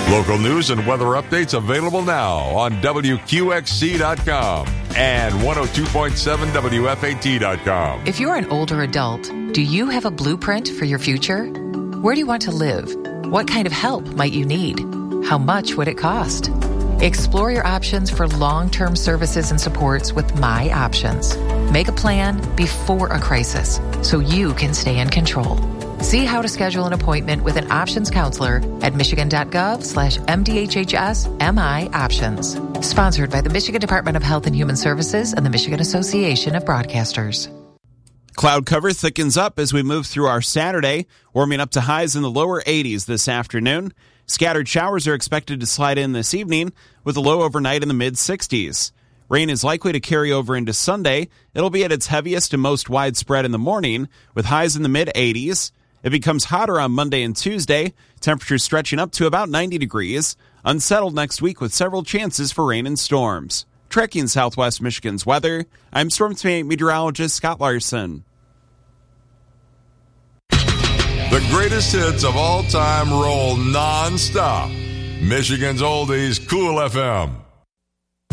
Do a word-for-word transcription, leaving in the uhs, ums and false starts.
Local news and weather updates available now on W Q X C dot com and one oh two point seven W F A T dot com. If you're an older adult, do you have a blueprint for your future? Where do you want to live? What kind of help might you need? How much would it cost? Explore your options for long-term services and supports with My Options. Make a plan before a crisis so you can stay in control. See how to schedule an appointment with an options counselor at michigan.gov slash MDHHS MI Options. Sponsored by the Michigan Department of Health and Human Services and the Michigan Association of Broadcasters. Cloud cover thickens up as we move through our Saturday, warming up to highs in the lower eighties this afternoon. Scattered showers are expected to slide in this evening with a low overnight in the mid-sixties. Rain is likely to carry over into Sunday. It'll be at its heaviest and most widespread in the morning with highs in the mid-eighties. It becomes hotter on Monday and Tuesday, temperatures stretching up to about ninety degrees. Unsettled next week with several chances for rain and storms. Tracking Southwest Michigan's weather, I'm Storm Team meteorologist Scott Larson. The greatest hits of all time roll non-stop. Michigan's Oldies, Cool F M.